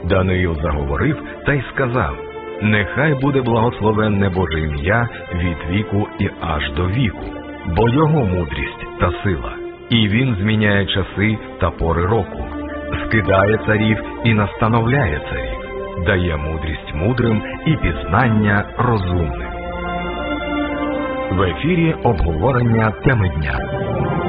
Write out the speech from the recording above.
Даниїл заговорив та й сказав: «Нехай буде благословенне Боже ім'я від віку і аж до віку, бо його мудрість та сила, і він зміняє часи та пори року, скидає царів і настановляє царів, дає мудрість мудрим і пізнання розумним». В ефірі обговорення теми дня.